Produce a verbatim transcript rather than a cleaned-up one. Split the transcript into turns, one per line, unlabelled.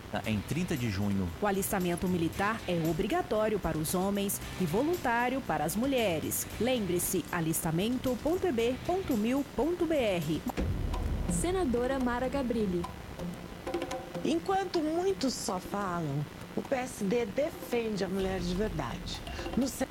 em trinta de junho.
O alistamento militar é obrigatório para os homens e voluntário para as mulheres. Lembre-se, alistamento ponto e b ponto mil ponto b r.
Senadora Mara Gabrilli.
Enquanto muitos só falam, o P S D defende a mulher de verdade. No